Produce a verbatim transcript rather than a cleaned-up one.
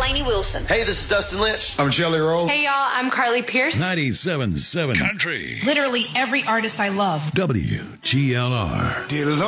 Lainey Wilson. Hey, this is Dustin Lynch. I'm Jelly Roll. Hey, y'all, I'm Carly Pierce. ninety-seven point seven Country. Literally every artist I love. W G L R. Dear Lord.